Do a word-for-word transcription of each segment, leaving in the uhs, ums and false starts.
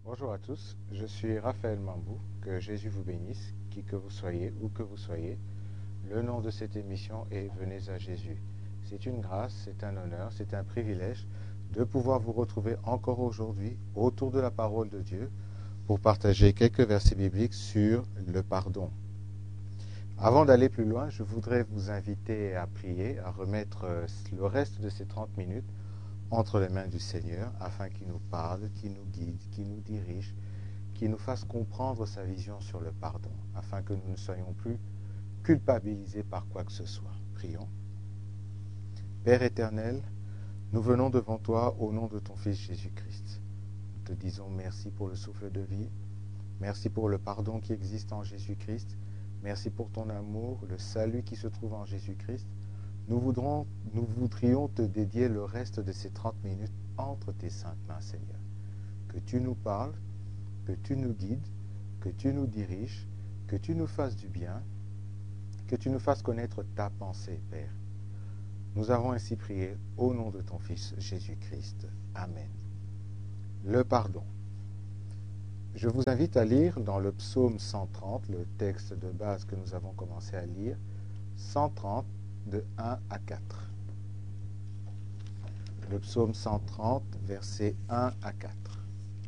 Bonjour à tous, je suis Raphaël Mambou, que Jésus vous bénisse, qui que vous soyez, où que vous soyez. Le nom de cette émission est Venez à Jésus. C'est une grâce, c'est un honneur, c'est un privilège de pouvoir vous retrouver encore aujourd'hui autour de la parole de Dieu pour partager quelques versets bibliques sur le pardon. Avant d'aller plus loin, je voudrais vous inviter à prier, à remettre le reste de ces trente minutes entre les mains du Seigneur, afin qu'il nous parle, qu'il nous guide, qu'il nous dirige, qu'il nous fasse comprendre sa vision sur le pardon, afin que nous ne soyons plus culpabilisés par quoi que ce soit. Prions. Père éternel, nous venons devant toi au nom de ton Fils Jésus-Christ. Nous te disons merci pour le souffle de vie, merci pour le pardon qui existe en Jésus-Christ, merci pour ton amour, le salut qui se trouve en Jésus-Christ. Nous, voudrons, nous voudrions te dédier le reste de ces trente minutes entre tes saintes mains, Seigneur. Que tu nous parles, que tu nous guides, que tu nous diriges, que tu nous fasses du bien, que tu nous fasses connaître ta pensée, Père. Nous avons ainsi prié au nom de ton Fils Jésus-Christ. Amen. Le pardon. Je vous invite à lire dans le psaume cent trente, le texte de base que nous avons commencé à lire, cent trente, de un à quatre. Le psaume cent trente, versets un à quatre.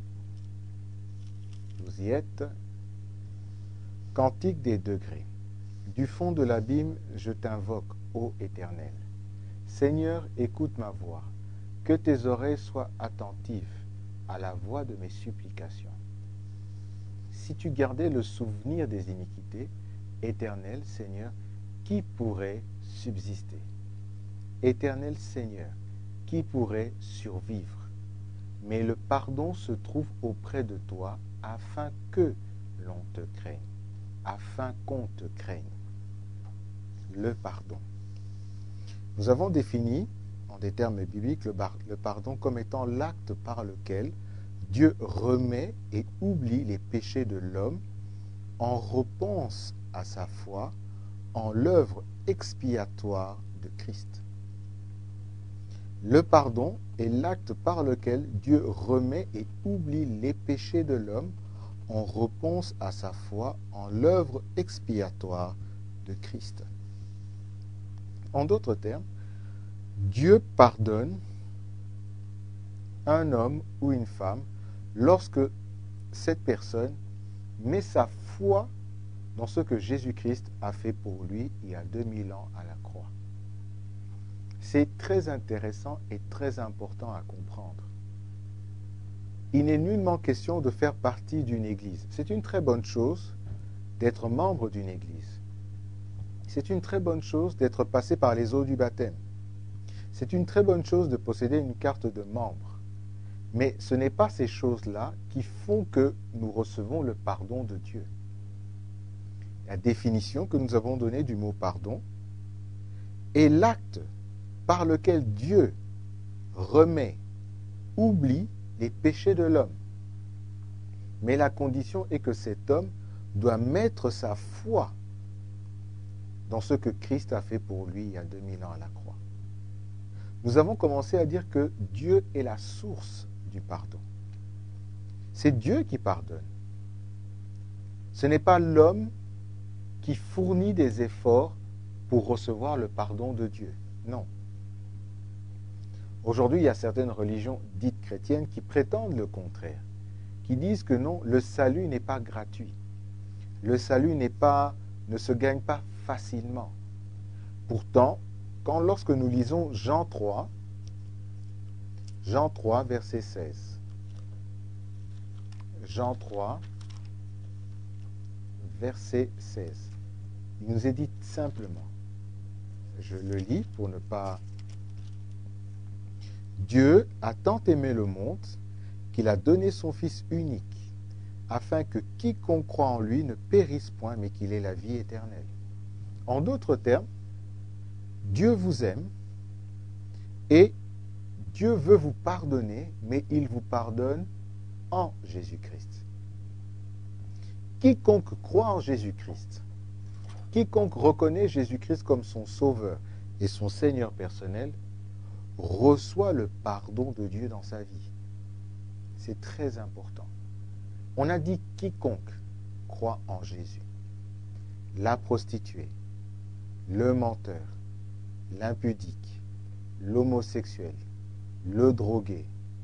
Vous y êtes. Cantique des degrés. Du fond de l'abîme, je t'invoque, ô Éternel. Seigneur, écoute ma voix. Que tes oreilles soient attentives à la voix de mes supplications. Si tu gardais le souvenir des iniquités, Éternel, Seigneur, qui pourrait subsister? Éternel Seigneur, qui pourrait survivre? Mais le pardon se trouve auprès de toi afin que l'on te craigne, afin qu'on te craigne. Le pardon. Nous avons défini, en des termes bibliques, le, le pardon comme étant l'acte par lequel Dieu remet et oublie les péchés de l'homme en repense à sa foi en l'œuvre expiatoire de Christ. Le pardon est l'acte par lequel Dieu remet et oublie les péchés de l'homme en réponse à sa foi en l'œuvre expiatoire de Christ. En d'autres termes, Dieu pardonne un homme ou une femme lorsque cette personne met sa foi dans ce que Jésus-Christ a fait pour lui il y a deux mille ans à la croix. C'est très intéressant et très important à comprendre. Il n'est nullement question de faire partie d'une église. C'est une très bonne chose d'être membre d'une église. C'est une très bonne chose d'être passé par les eaux du baptême. C'est une très bonne chose de posséder une carte de membre. Mais ce n'est pas ces choses-là qui font que nous recevons le pardon de Dieu. La définition que nous avons donnée du mot pardon est l'acte par lequel Dieu remet, oublie les péchés de l'homme. Mais la condition est que cet homme doit mettre sa foi dans ce que Christ a fait pour lui il y a deux mille ans à la croix. Nous avons commencé à dire que Dieu est la source du pardon. C'est Dieu qui pardonne. Ce n'est pas l'homme qui fournit des efforts pour recevoir le pardon de Dieu. Non. Aujourd'hui, il y a certaines religions dites chrétiennes qui prétendent le contraire, qui disent que non, le salut n'est pas gratuit. Le salut n'est pas, ne se gagne pas facilement. Pourtant, quand lorsque nous lisons Jean trois, Jean trois, verset seize. Jean trois, verset seize. Il nous est dit simplement, je le lis pour ne pas... Dieu a tant aimé le monde qu'il a donné son Fils unique, afin que quiconque croit en lui ne périsse point, mais qu'il ait la vie éternelle. En d'autres termes, Dieu vous aime et Dieu veut vous pardonner, mais il vous pardonne en Jésus-Christ. Quiconque croit en Jésus-Christ, quiconque reconnaît Jésus-Christ comme son Sauveur et son Seigneur personnel, reçoit le pardon de Dieu dans sa vie. C'est très important. On a dit quiconque croit en Jésus. La prostituée, le menteur, l'impudique, l'homosexuel, le drogué,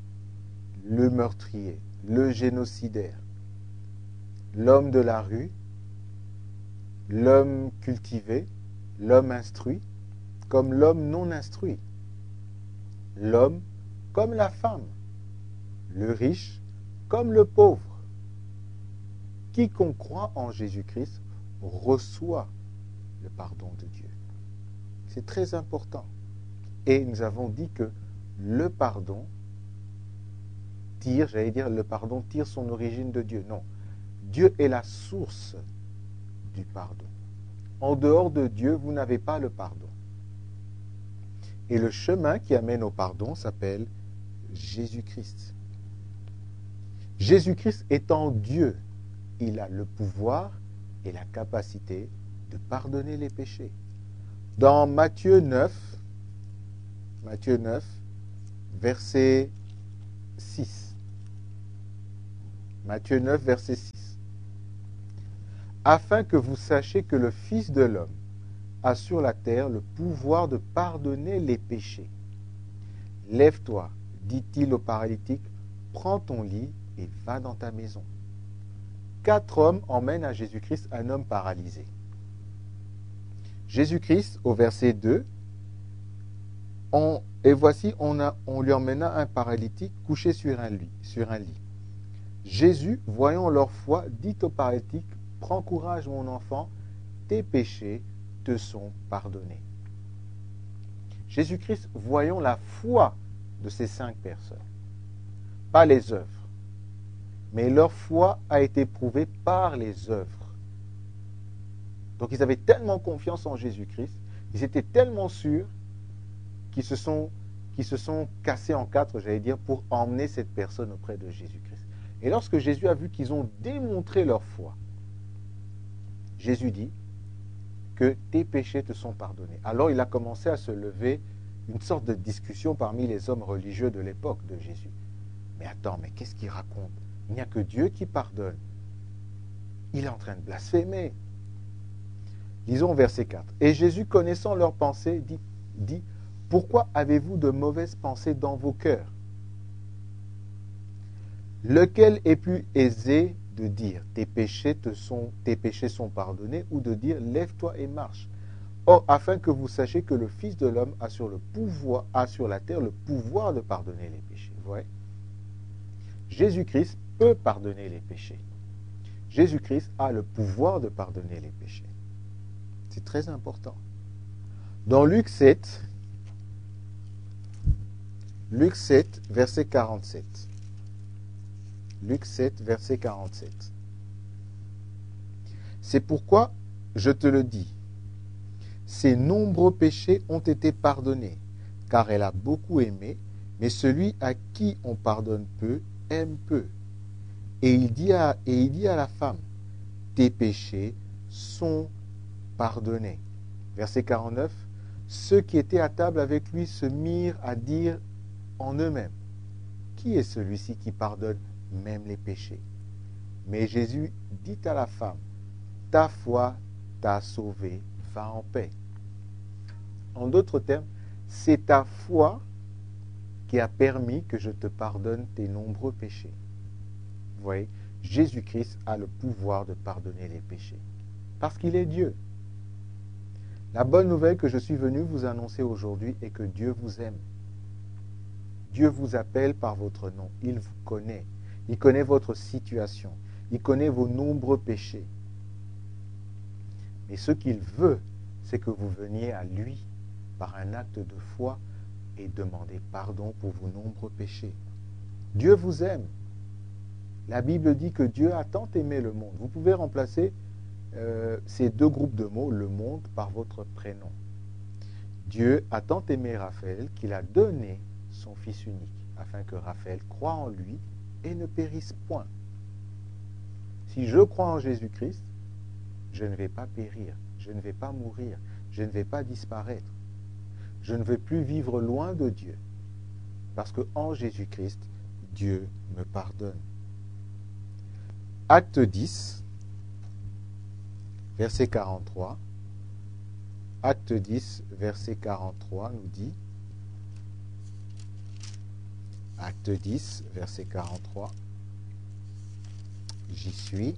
le meurtrier, le génocidaire, l'homme de la rue, l'homme cultivé, l'homme instruit, comme l'homme non instruit, l'homme comme la femme, le riche comme le pauvre. Quiconque croit en Jésus-Christ reçoit le pardon de Dieu. C'est très important. Et nous avons dit que le pardon tire, j'allais dire, le pardon tire son origine de Dieu. Non, Dieu est la source du pardon. En dehors de Dieu, vous n'avez pas le pardon. Et le chemin qui amène au pardon s'appelle Jésus-Christ. Jésus-Christ étant Dieu, il a le pouvoir et la capacité de pardonner les péchés. Dans Matthieu neuf, Matthieu neuf, verset six. Matthieu neuf, verset six. Afin que vous sachiez que le Fils de l'homme a sur la terre le pouvoir de pardonner les péchés. Lève-toi, dit-il au paralytique, prends ton lit et va dans ta maison. Quatre hommes emmènent à Jésus-Christ un homme paralysé. Jésus-Christ, au verset deux, on, et voici, on, a, on lui emmena un paralytique couché sur un lit. Sur un lit. Jésus, voyant leur foi, dit au paralytique, prends courage, mon enfant, tes péchés te sont pardonnés. Jésus-Christ, voyons la foi de ces cinq personnes, pas les œuvres, mais leur foi a été prouvée par les œuvres. Donc ils avaient tellement confiance en Jésus-Christ, ils étaient tellement sûrs qu'ils se sont, qu'ils se sont cassés en quatre, j'allais dire, pour emmener cette personne auprès de Jésus-Christ. Et lorsque Jésus a vu qu'ils ont démontré leur foi, Jésus dit que tes péchés te sont pardonnés. Alors il a commencé à se lever une sorte de discussion parmi les hommes religieux de l'époque de Jésus. Mais attends, mais qu'est-ce qu'il raconte? Il n'y a que Dieu qui pardonne. Il est en train de blasphémer. Lisons verset quatre. Et Jésus, connaissant leurs pensées, dit, dit « Pourquoi avez-vous de mauvaises pensées dans vos cœurs? Lequel est plus aisé de dire « Tes péchés, te sont, tes péchés sont pardonnés » ou de dire « Lève-toi et marche ». Or, afin que vous sachiez que le Fils de l'homme a sur le pouvoir, a sur la terre le pouvoir de pardonner les péchés. Vous voyez? Jésus-Christ peut pardonner les péchés. Jésus-Christ a le pouvoir de pardonner les péchés. C'est très important. Dans Luc sept, Luc sept, verset quarante-sept. Luc sept, verset quarante-sept. C'est pourquoi je te le dis, ses nombreux péchés ont été pardonnés, car elle a beaucoup aimé, mais celui à qui on pardonne peu, aime peu. Et il dit à, et il dit à la femme, tes péchés sont pardonnés. Verset quarante-neuf, ceux qui étaient à table avec lui se mirent à dire en eux-mêmes, qui est celui-ci qui pardonne même les péchés? Mais Jésus dit à la femme, ta foi t'a sauvée, va en paix. En d'autres termes, c'est ta foi qui a permis que je te pardonne tes nombreux péchés. Vous voyez, Jésus-Christ a le pouvoir de pardonner les péchés, parce qu'il est Dieu. La bonne nouvelle que je suis venu vous annoncer aujourd'hui est que Dieu vous aime. Dieu vous appelle par votre nom. Il vous connaît. Il connaît votre situation. Il connaît vos nombreux péchés. Mais ce qu'il veut, c'est que vous veniez à lui par un acte de foi et demandez pardon pour vos nombreux péchés. Dieu vous aime. La Bible dit que Dieu a tant aimé le monde. Vous pouvez remplacer euh, ces deux groupes de mots, le monde, par votre prénom. Dieu a tant aimé Raphaël qu'il a donné son Fils unique, afin que Raphaël croie en lui et ne périsse point. Si je crois en Jésus-Christ, je ne vais pas périr, je ne vais pas mourir, je ne vais pas disparaître. Je ne vais plus vivre loin de Dieu, parce qu'en Jésus-Christ, Dieu me pardonne. Acte dix, verset quarante-trois. Acte dix, verset quarante-trois nous dit, Acte dix, verset quarante-trois, j'y suis.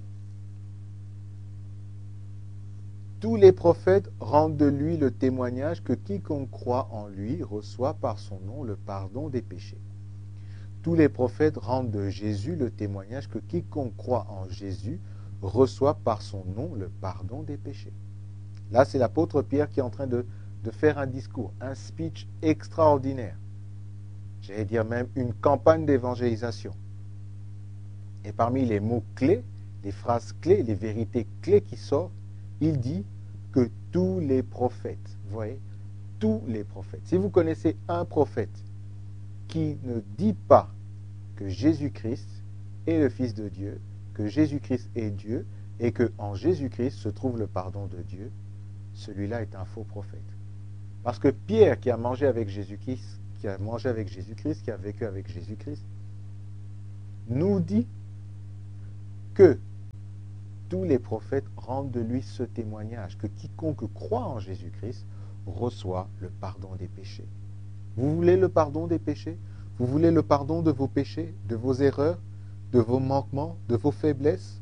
Tous les prophètes rendent de lui le témoignage que quiconque croit en lui reçoit par son nom le pardon des péchés. Tous les prophètes rendent de Jésus le témoignage que quiconque croit en Jésus reçoit par son nom le pardon des péchés. Là, c'est l'apôtre Pierre qui est en train de, de faire un discours, un speech extraordinaire. J'allais dire même une campagne d'évangélisation. Et parmi les mots clés, les phrases clés, les vérités clés qui sortent, il dit que tous les prophètes, vous voyez, tous les prophètes. Si vous connaissez un prophète qui ne dit pas que Jésus-Christ est le Fils de Dieu, que Jésus-Christ est Dieu et qu'en Jésus-Christ se trouve le pardon de Dieu, celui-là est un faux prophète. Parce que Pierre, qui a mangé avec Jésus-Christ, qui a mangé avec Jésus-Christ, qui a vécu avec Jésus-Christ, nous dit que tous les prophètes rendent de lui ce témoignage, que quiconque croit en Jésus-Christ reçoit le pardon des péchés. Vous voulez le pardon des péchés? Vous voulez le pardon de vos péchés, de vos erreurs, de vos manquements, de vos faiblesses?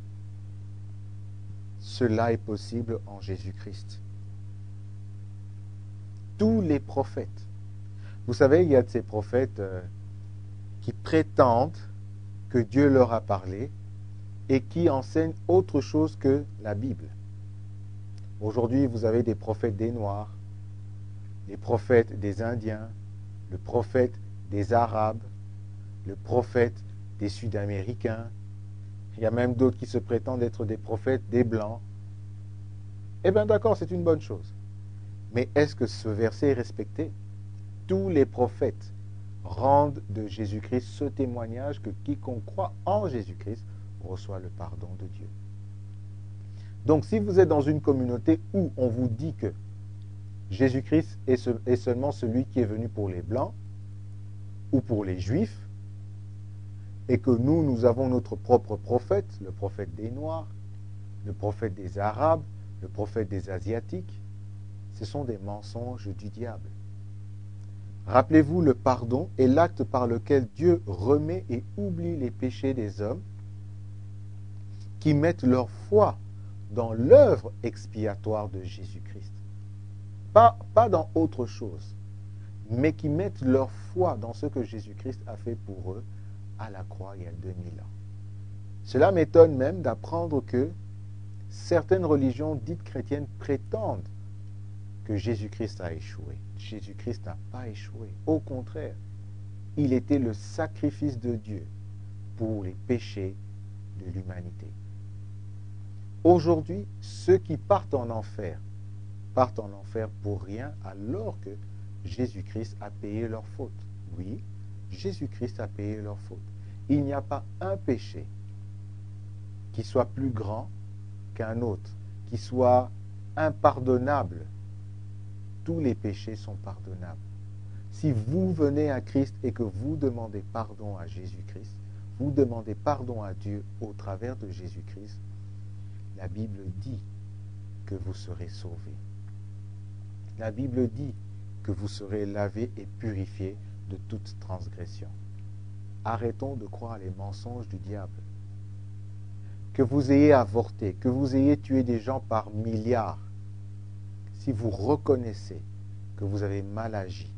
Cela est possible en Jésus-Christ. Tous les prophètes. Vous savez, il y a de ces prophètes euh, qui prétendent que Dieu leur a parlé et qui enseignent autre chose que la Bible. Aujourd'hui, vous avez des prophètes des Noirs, les prophètes des Indiens, le prophète des Arabes, le prophète des Sud-Américains. Il y a même d'autres qui se prétendent être des prophètes des Blancs. Eh bien d'accord, c'est une bonne chose. Mais est-ce que ce verset est respecté? Tous les prophètes rendent de Jésus-Christ ce témoignage que quiconque croit en Jésus-Christ reçoit le pardon de Dieu. Donc si vous êtes dans une communauté où on vous dit que Jésus-Christ est, ce, est seulement celui qui est venu pour les Blancs ou pour les Juifs, et que nous, nous avons notre propre prophète, le prophète des Noirs, le prophète des Arabes, le prophète des Asiatiques, ce sont des mensonges du diable. Rappelez-vous, le pardon est l'acte par lequel Dieu remet et oublie les péchés des hommes qui mettent leur foi dans l'œuvre expiatoire de Jésus-Christ. Pas, pas dans autre chose, mais qui mettent leur foi dans ce que Jésus-Christ a fait pour eux à la croix il y a deux mille ans. Cela m'étonne même d'apprendre que certaines religions dites chrétiennes prétendent que Jésus-Christ a échoué. Jésus-Christ n'a pas échoué. Au contraire, il était le sacrifice de Dieu pour les péchés de l'humanité. Aujourd'hui, ceux qui partent en enfer, partent en enfer pour rien alors que Jésus-Christ a payé leurs fautes. Oui, Jésus-Christ a payé leurs fautes. Il n'y a pas un péché qui soit plus grand qu'un autre, qui soit impardonnable. Tous les péchés sont pardonnables. Si vous venez à Christ et que vous demandez pardon à Jésus-Christ, vous demandez pardon à Dieu au travers de Jésus-Christ, la Bible dit que vous serez sauvés. La Bible dit que vous serez lavés et purifiés de toute transgression. Arrêtons de croire les mensonges du diable. Que vous ayez avorté, que vous ayez tué des gens par milliards, si vous reconnaissez que vous avez mal agi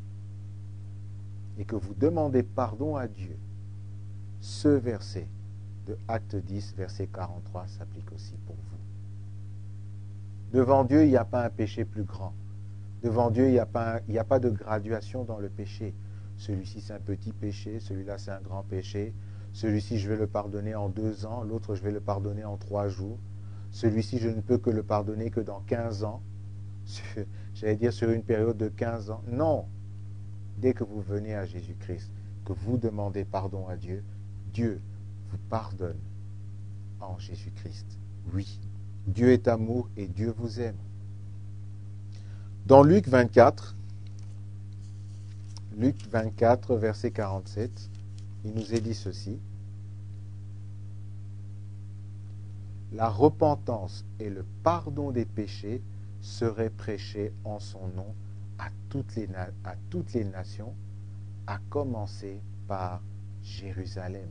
et que vous demandez pardon à Dieu, ce verset de Acte dix, verset quarante-trois s'applique aussi pour vous. Devant Dieu, il n'y a pas un péché plus grand. Devant Dieu, il n'y a pas un, il n'y a pas de graduation dans le péché. Celui-ci, c'est un petit péché, celui-là, c'est un grand péché. Celui-ci, je vais le pardonner en deux ans, l'autre, je vais le pardonner en trois jours. Celui-ci, je ne peux que le pardonner que dans quinze ans. J'allais dire sur une période de quinze ans. Non. Dès que vous venez à Jésus-Christ, que vous demandez pardon à Dieu, Dieu vous pardonne en Jésus-Christ. Oui, Dieu est amour et Dieu vous aime. Dans Luc vingt-quatre, Luc vingt-quatre, verset quarante-sept, il nous est dit ceci. la repentance et le pardon des péchés seraient prêchés en son nom à toutes les, à toutes les nations, à commencer par Jérusalem.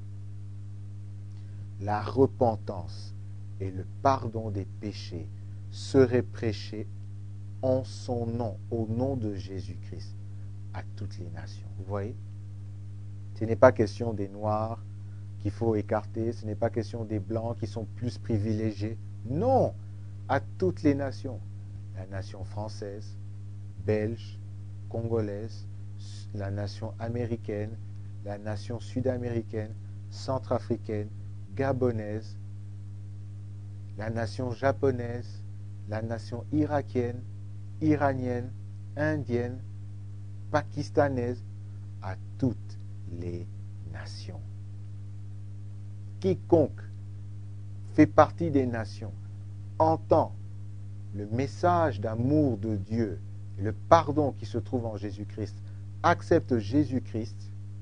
La repentance et le pardon des péchés seraient prêchés en son nom, au nom de Jésus-Christ, à toutes les nations. Vous voyez? Ce n'est pas question des Noirs qu'il faut écarter, ce n'est pas question des Blancs qui sont plus privilégiés. Non, à toutes les nations. La nation française, belge, congolaise, la nation américaine, la nation sud-américaine, centrafricaine, gabonaise, la nation japonaise, la nation irakienne, iranienne, indienne, pakistanaise, à toutes les nations. Quiconque fait partie des nations entend le message d'amour de Dieu, le pardon qui se trouve en Jésus-Christ, accepte Jésus-Christ,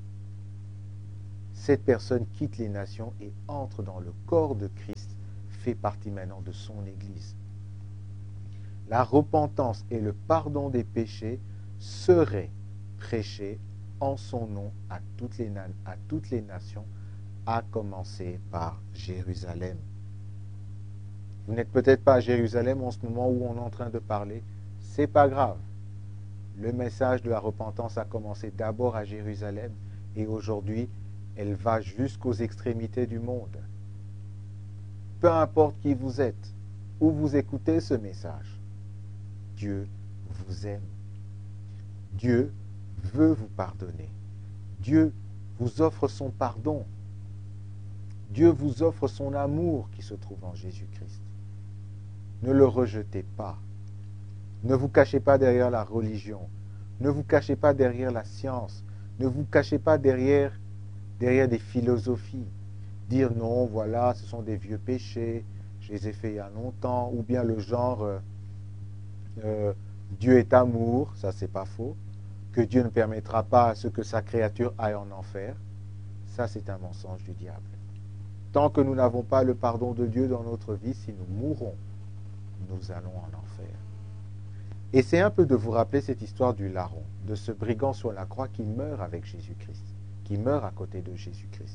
cette personne quitte les nations et entre dans le corps de Christ, fait partie maintenant de son Église. La repentance et le pardon des péchés seraient prêchés en son nom à toutes les, à toutes les nations, à commencer par Jérusalem. Vous n'êtes peut-être pas à Jérusalem en ce moment où on est en train de parler, c'est pas grave. Le message de la repentance a commencé d'abord à Jérusalem et aujourd'hui, elle va jusqu'aux extrémités du monde. Peu importe qui vous êtes, où vous écoutez ce message, Dieu vous aime. Dieu veut vous pardonner. Dieu vous offre son pardon. Dieu vous offre son amour qui se trouve en Jésus-Christ. Ne le rejetez pas. Ne vous cachez pas derrière la religion. Ne vous cachez pas derrière la science. Ne vous cachez pas derrière, derrière des philosophies. Dire non, voilà, ce sont des vieux péchés, je les ai faits il y a longtemps, ou bien le genre euh, euh, Dieu est amour, ça c'est pas faux, que Dieu ne permettra pas à ce que sa créature aille en enfer, ça c'est un mensonge du diable. Tant que nous n'avons pas le pardon de Dieu dans notre vie, si nous mourrons, nous allons en enfer. Et c'est un peu de vous rappeler cette histoire du larron, de ce brigand sur la croix qui meurt avec Jésus-Christ, qui meurt à côté de Jésus-Christ.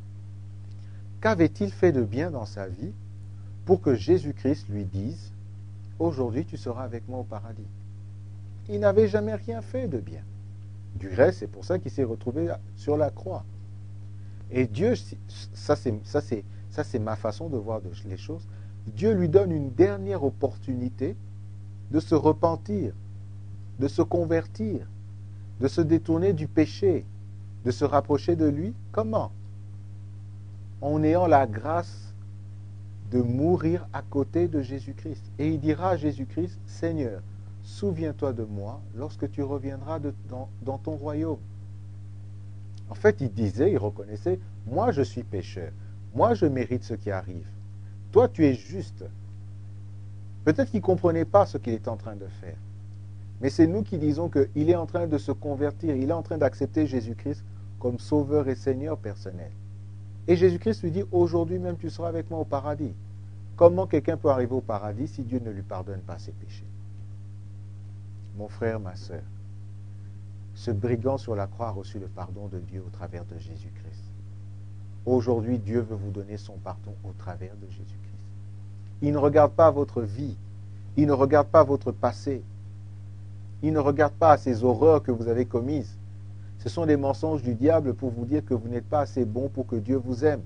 Qu'avait-il fait de bien dans sa vie pour que Jésus-Christ lui dise « Aujourd'hui, tu seras avec moi au paradis ». Il n'avait jamais rien fait de bien. Du reste, c'est pour ça qu'il s'est retrouvé sur la croix. Et Dieu, ça c'est, ça c'est, ça c'est ma façon de voir les choses, Dieu lui donne une dernière opportunité de se repentir, de se convertir, de se détourner du péché, de se rapprocher de lui. Comment ? En ayant la grâce de mourir à côté de Jésus-Christ. Et il dira à Jésus-Christ, « Seigneur, souviens-toi de moi lorsque tu reviendras de, dans, dans ton royaume. » En fait, il disait, il reconnaissait, « Moi, je suis pécheur. Moi, je mérite ce qui arrive. Toi, tu es juste. » Peut-être qu'il ne comprenait pas ce qu'il est en train de faire. Mais c'est nous qui disons qu'il est en train de se convertir, il est en train d'accepter Jésus-Christ comme sauveur et Seigneur personnel. Et Jésus-Christ lui dit, aujourd'hui même tu seras avec moi au paradis. Comment quelqu'un peut arriver au paradis si Dieu ne lui pardonne pas ses péchés? Mon frère, ma sœur, ce brigand sur la croix a reçu le pardon de Dieu au travers de Jésus-Christ. Aujourd'hui, Dieu veut vous donner son pardon au travers de Jésus-Christ. Il ne regarde pas votre vie, il ne regarde pas votre passé, il ne regarde pas ces horreurs que vous avez commises. Ce sont des mensonges du diable pour vous dire que vous n'êtes pas assez bon pour que Dieu vous aime.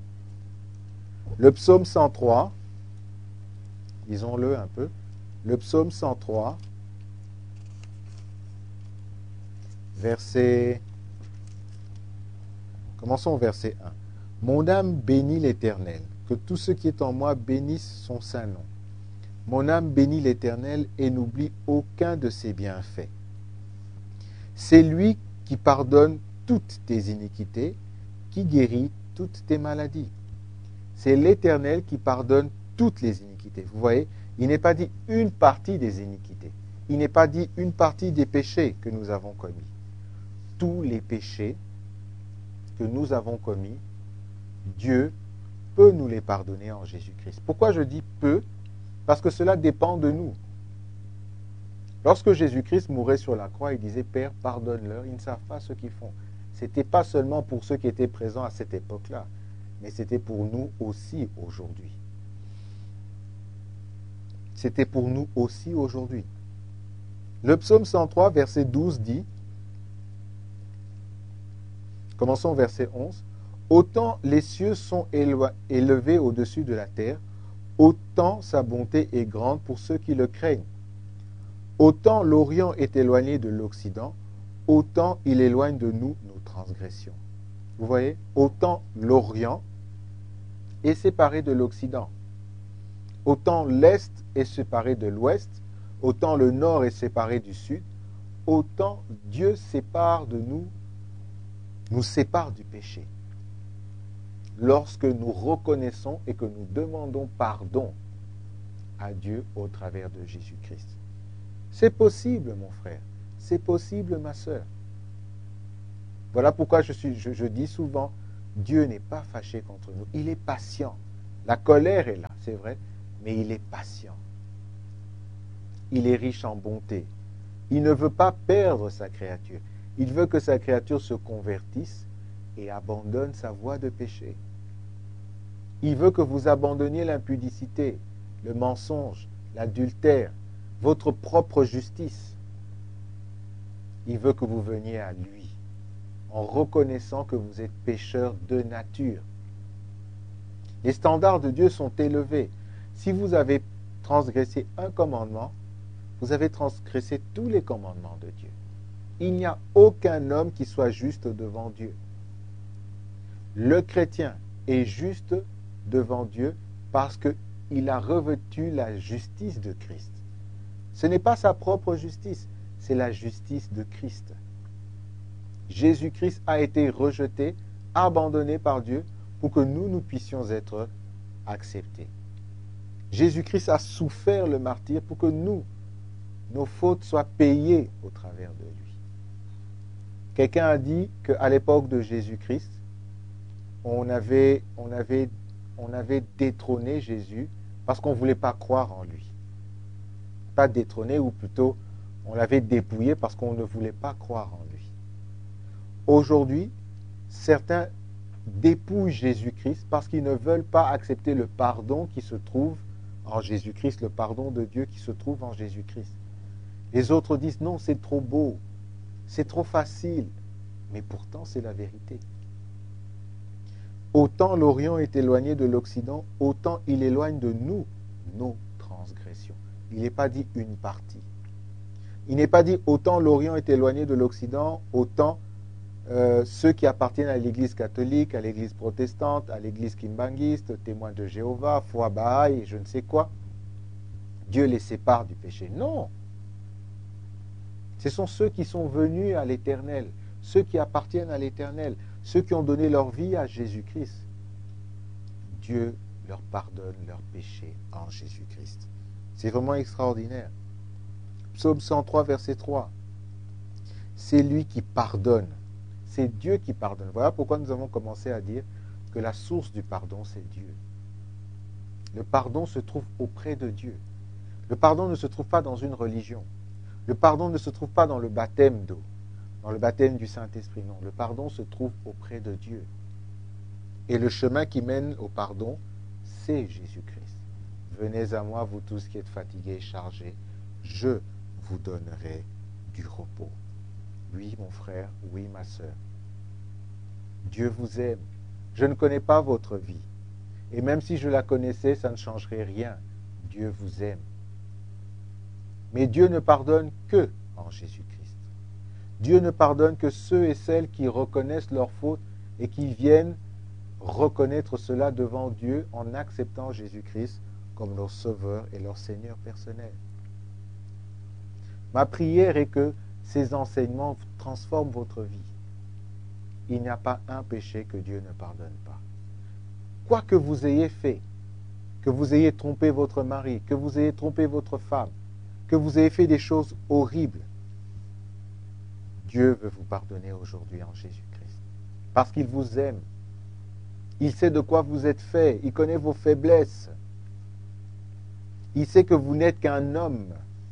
Le psaume cent trois, lisons-le un peu, le psaume cent trois, verset, commençons au verset un. « Mon âme bénit l'Éternel, que tout ce qui est en moi bénisse son saint nom. Mon âme bénit l'Éternel et n'oublie aucun de ses bienfaits. C'est lui qui pardonne toutes tes iniquités, qui guérit toutes tes maladies. » C'est l'Éternel qui pardonne toutes les iniquités. Vous voyez, il n'est pas dit une partie des iniquités. Il n'est pas dit une partie des péchés que nous avons commis. Tous les péchés que nous avons commis, Dieu peut nous les pardonner en Jésus-Christ. Pourquoi je dis peut? Parce que cela dépend de nous. Lorsque Jésus-Christ mourait sur la croix, il disait, Père, pardonne-leur, ils ne savent pas ce qu'ils font. Ce n'était pas seulement pour ceux qui étaient présents à cette époque-là, mais c'était pour nous aussi aujourd'hui. C'était pour nous aussi aujourd'hui. Le psaume cent trois, verset douze dit, commençons au verset onze, « Autant les cieux sont élevés au-dessus de la terre, autant sa bonté est grande pour ceux qui le craignent. Autant l'Orient est éloigné de l'Occident, autant il éloigne de nous nos transgressions. » Vous voyez, autant l'Orient est séparé de l'Occident, autant l'Est est séparé de l'Ouest, autant le Nord est séparé du Sud, autant Dieu sépare de nous, nous sépare du péché. Lorsque nous reconnaissons et que nous demandons pardon à Dieu au travers de Jésus-Christ. C'est possible, mon frère. C'est possible, ma sœur. Voilà pourquoi je, suis, je, je dis souvent, Dieu n'est pas fâché contre nous. Il est patient. La colère est là, c'est vrai, mais il est patient. Il est riche en bonté. Il ne veut pas perdre sa créature. Il veut que sa créature se convertisse et abandonne sa voie de péché. Il veut que vous abandonniez l'impudicité, le mensonge, l'adultère, votre propre justice. Il veut que vous veniez à lui, en reconnaissant que vous êtes pécheur de nature. Les standards de Dieu sont élevés. Si vous avez transgressé un commandement, vous avez transgressé tous les commandements de Dieu. Il n'y a aucun homme qui soit juste devant Dieu. Le chrétien est juste devant Dieu parce qu'il a revêtu la justice de Christ. Ce n'est pas sa propre justice, c'est la justice de Christ. Jésus-Christ a été rejeté, abandonné par Dieu pour que nous, nous puissions être acceptés. Jésus-Christ a souffert le martyre pour que nous, nos fautes soient payées au travers de lui. Quelqu'un a dit qu'à l'époque de Jésus-Christ, on avait, on, avait, on avait détrôné Jésus parce qu'on ne voulait pas croire en lui. Pas détrôné, ou plutôt, on l'avait dépouillé parce qu'on ne voulait pas croire en lui. Aujourd'hui, certains dépouillent Jésus-Christ parce qu'ils ne veulent pas accepter le pardon qui se trouve en Jésus-Christ, le pardon de Dieu qui se trouve en Jésus-Christ. Les autres disent, non, c'est trop beau, c'est trop facile, mais pourtant c'est la vérité. Autant l'Orient est éloigné de l'Occident, autant il éloigne de nous nos transgressions. Il n'est pas dit une partie. Il n'est pas dit autant l'Orient est éloigné de l'Occident, autant euh, ceux qui appartiennent à l'Église catholique, à l'Église protestante, à l'Église kimbanguiste, témoins de Jéhovah, foi Bahaï, je ne sais quoi. Dieu les sépare du péché. Non. Ce sont ceux qui sont venus à l'Éternel, ceux qui appartiennent à l'Éternel, ceux qui ont donné leur vie à Jésus-Christ. Dieu leur pardonne leurs péchés en Jésus-Christ. C'est vraiment extraordinaire. Psaume cent trois, verset trois. C'est lui qui pardonne. C'est Dieu qui pardonne. Voilà pourquoi nous avons commencé à dire que la source du pardon, c'est Dieu. Le pardon se trouve auprès de Dieu. Le pardon ne se trouve pas dans une religion. Le pardon ne se trouve pas dans le baptême d'eau, dans le baptême du Saint-Esprit. Non, le pardon se trouve auprès de Dieu. Et le chemin qui mène au pardon, c'est Jésus-Christ. Venez à moi, vous tous qui êtes fatigués et chargés, je vous donnerai du repos. Oui, mon frère, oui, ma sœur. Dieu vous aime. Je ne connais pas votre vie. Et même si je la connaissais, ça ne changerait rien. Dieu vous aime. Mais Dieu ne pardonne que en Jésus-Christ. Dieu ne pardonne que ceux et celles qui reconnaissent leurs fautes et qui viennent reconnaître cela devant Dieu en acceptant Jésus-Christ comme leur sauveur et leur Seigneur personnel. Ma prière est que ces enseignements transforment votre vie. Il n'y a pas un péché que Dieu ne pardonne pas. Quoi que vous ayez fait, que vous ayez trompé votre mari, que vous ayez trompé votre femme, que vous ayez fait des choses horribles, Dieu veut vous pardonner aujourd'hui en Jésus-Christ. Parce qu'il vous aime. Il sait de quoi vous êtes fait. Il connaît vos faiblesses. Il sait que vous n'êtes qu'un homme.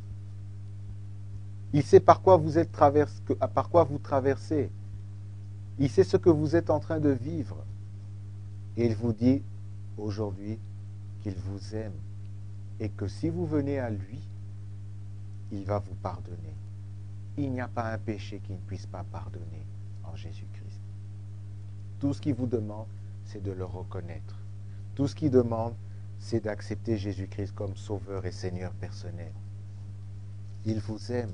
Il sait par quoi vous êtes traversé, par quoi vous traversez. Il sait ce que vous êtes en train de vivre. Et il vous dit aujourd'hui qu'il vous aime et que si vous venez à lui, il va vous pardonner. Il n'y a pas un péché qui ne puisse pas pardonner en Jésus-Christ. Tout ce qu'il vous demande, c'est de le reconnaître. Tout ce qu'il demande, c'est d'accepter Jésus-Christ comme Sauveur et Seigneur personnel. Il vous aime.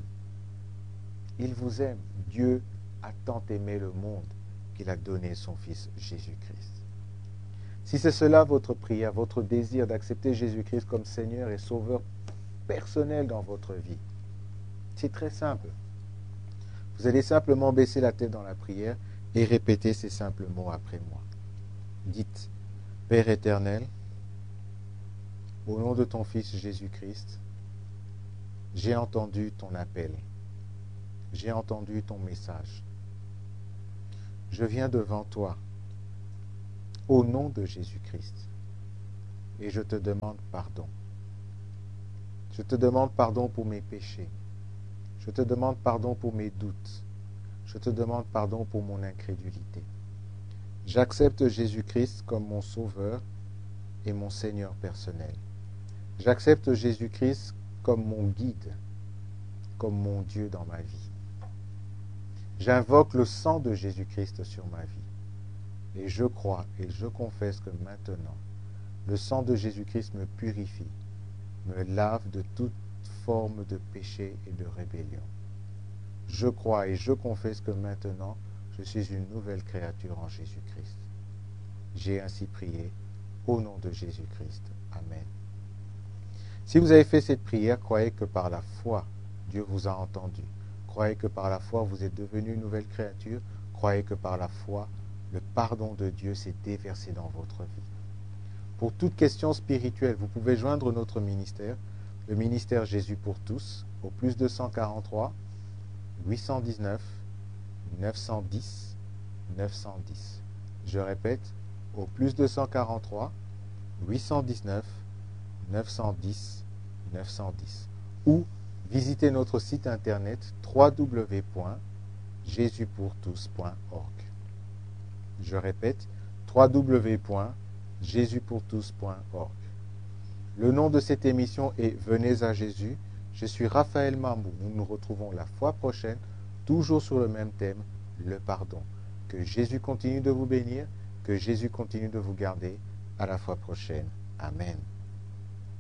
Il vous aime. Dieu a tant aimé le monde qu'il a donné son Fils Jésus-Christ. Si c'est cela votre prière, votre désir d'accepter Jésus-Christ comme Seigneur et Sauveur personnel dans votre vie, c'est très simple. Vous allez simplement baisser la tête dans la prière et répéter ces simples mots après moi. Dites, Père éternel, au nom de ton Fils Jésus-Christ, j'ai entendu ton appel. J'ai entendu ton message. Je viens devant toi, au nom de Jésus-Christ, et je te demande pardon. Je te demande pardon pour mes péchés. Je te demande pardon pour mes doutes. Je te demande pardon pour mon incrédulité. J'accepte Jésus-Christ comme mon Sauveur et mon Seigneur personnel. J'accepte Jésus-Christ comme mon guide, comme mon Dieu dans ma vie. J'invoque le sang de Jésus-Christ sur ma vie. Et je crois et je confesse que maintenant, le sang de Jésus-Christ me purifie, me lave de toute forme de péché et de rébellion. Je crois et je confesse que maintenant, je suis une nouvelle créature en Jésus-Christ. J'ai ainsi prié au nom de Jésus-Christ. Amen. Si vous avez fait cette prière, croyez que par la foi, Dieu vous a entendu. Croyez que par la foi, vous êtes devenu une nouvelle créature. Croyez que par la foi, le pardon de Dieu s'est déversé dans votre vie. Pour toute question spirituelle, vous pouvez joindre notre ministère, le ministère Jésus pour tous, au plus deux cent quarante-trois, huit cent dix-neuf, neuf cent dix, neuf cent dix. Je répète, au plus deux cent quarante-trois, huit cent dix-neuf, neuf cent dix, neuf cent dix. Ou visitez notre site internet w w w point jésus pour tous point org. Je répète, w w w point jésus pour tous point org. Le nom de cette émission est Venez à Jésus. Je suis Raphaël Mambou. Nous nous retrouvons la fois prochaine, toujours sur le même thème, le pardon. Que Jésus continue de vous bénir, que Jésus continue de vous garder. À la fois prochaine. Amen.